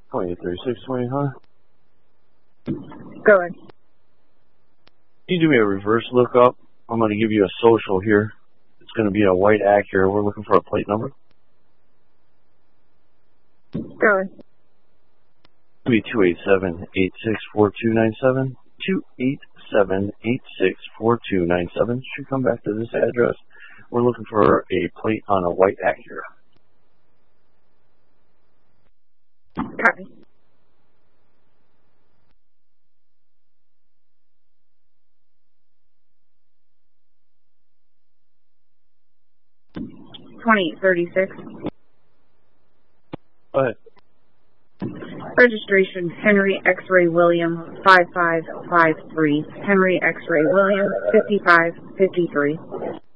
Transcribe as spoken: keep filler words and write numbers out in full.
twenty-eight thirty-six twenty, huh? Go ahead. Can you do me a reverse lookup? I'm going to give you a social here. It's going to be a white Acura. We're looking for a plate number. Go ahead. It'll be two eight seven, eight six four two nine seven. two eight seven, eight six four two nine seven. Should come back to this address. We're looking for a plate on a white Acura. Copy. twenty-eight thirty-six. Go ahead. Registration, Henry X-Ray William, five five five three. Henry X-Ray William, fifty-five fifty-three.